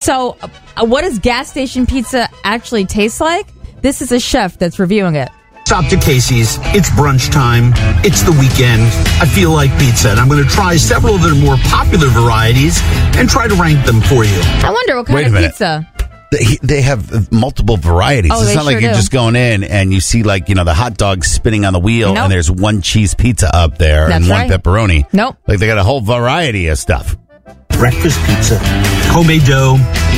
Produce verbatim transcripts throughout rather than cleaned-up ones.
So, uh, what does gas station pizza actually taste like? This is a chef that's reviewing it. Stop to Casey's. It's brunch time. It's the weekend. I feel like pizza, and I'm going to try several of their more popular varieties and try to rank them for you. I wonder what kind Wait a of minute. pizza. They, they have multiple varieties. Oh, it's they not like sure you're do. just going in and you see like, you know, the hot dog spinning on the wheel Nope. and there's one cheese pizza up there That's and one right. pepperoni. Nope. Like they got a whole variety of stuff. Breakfast pizza. Homemade dough,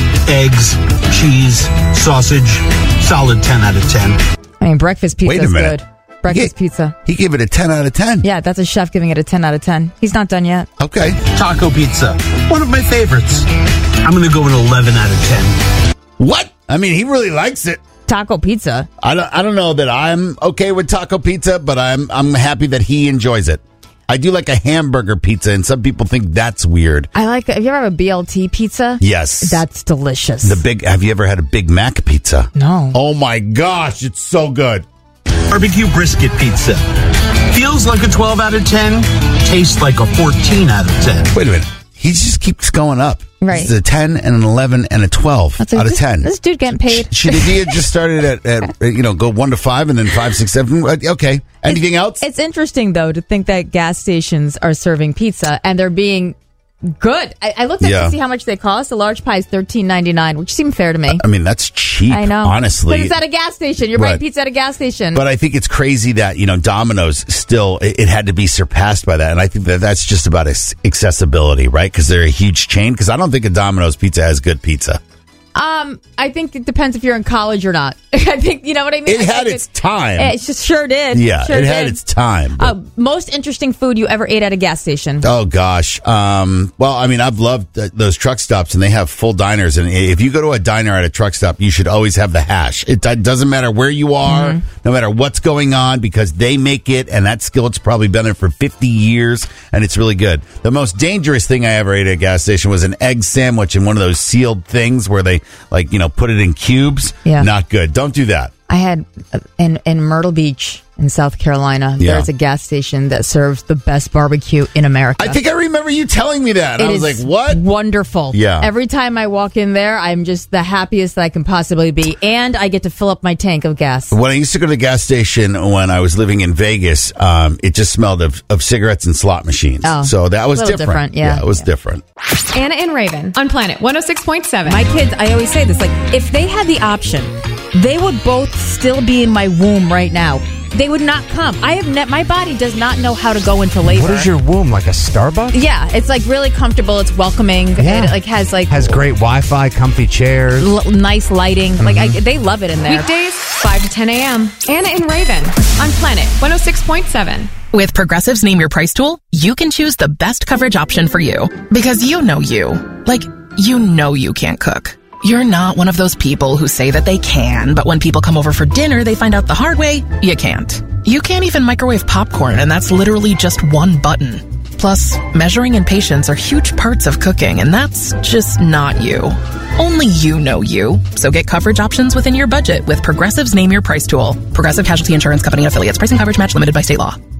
eggs, cheese, sausage. Solid ten out of ten. I mean, breakfast pizza Wait a is minute. good. Breakfast He- pizza. He gave it a ten out of ten. Yeah, that's a chef giving it a ten out of ten. He's not done yet. Okay. Taco pizza. One of my favorites. I'm going to go an eleven out of ten. What? I mean, he really likes it. Taco pizza. I don't, I don't know that I'm okay with taco pizza, but I'm I'm happy that he enjoys it. I do like a hamburger pizza, and some people think that's weird. I like. Have you ever had a B L T pizza? Yes. That's delicious. The big. Have you ever had a Big Mac pizza? No. Oh my gosh, it's so good. Barbecue brisket pizza. Feels like a twelve out of ten. Tastes like a fourteen out of ten. Wait a minute. He just keeps going up. Right. It's a ten and an eleven and a twelve That's like, out of this, ten. This dude getting paid. Should he have just started at, at, you know, go one to five and then five, six, seven? Okay. Anything else? It's interesting, though, to think that gas stations are serving pizza and they're being good. I, I looked at Yeah. to see how much they cost. A large pie is thirteen ninety-nine, which seemed fair to me. I mean, that's cheap. I know. Honestly. But it's at a gas station. You're Right. buying pizza at a gas station. But I think it's crazy that, you know, Domino's still, it, it had to be surpassed by that. And I think that that's just about ex- accessibility, right? Because they're a huge chain. Because I don't think a Domino's pizza has good pizza. Um, I think it depends if you're in college or not. I think, you know what I mean? It I had think its time. It just sure did. Yeah, Sure it had did. its time. but- Uh, most interesting food you ever ate at a gas station? Oh gosh. Um, well, I mean, I've loved th- those truck stops, and they have full diners. And if you go to a diner at a truck stop, you should always have the hash. It d- doesn't matter where you are, Mm-hmm. no matter what's going on, because they make it, and that skillet's probably been there for fifty years, and it's really good. The most dangerous thing I ever ate at a gas station was an egg sandwich in one of those sealed things where they, like, you know, put it in cubes. Yeah. Not good. Don't do that. I had uh, in in Myrtle Beach in South Carolina. Yeah. There's a gas station that serves the best barbecue in America. I think I remember you telling me that. It I was is like, what? Wonderful. Yeah. Every time I walk in there, I'm just the happiest that I can possibly be, and I get to fill up my tank of gas. When I used to go to the gas station when I was living in Vegas, um, it just smelled of, of cigarettes and slot machines. Oh, so that was a little different. different, yeah. it was Yeah. different. Anna and Raven on Planet one oh six point seven. My kids, I always say this, like, if they had the option, they would both still be in my womb right now. They would not come. I have ne- my body does not know how to go into labor. What is your womb, like a Starbucks? Yeah, it's like really comfortable. It's welcoming. Yeah. It like has like Has great Wi-Fi, comfy chairs. l- nice lighting. Like I, they love it in there. Weekdays, five to ten a.m. Anna and Raven on Planet one oh six point seven. With Progressive's Name Your Price tool, you can choose the best coverage option for you. Because you know you. Like, you know you can't cook. You're not one of those people who say that they can, but when people come over for dinner, they find out the hard way, you can't. You can't even microwave popcorn, and that's literally just one button. Plus, measuring and patience are huge parts of cooking, and that's just not you. Only you know you. So get coverage options within your budget with Progressive's Name Your Price tool. Progressive Casualty Insurance Company and affiliates. Price and coverage match limited by state law.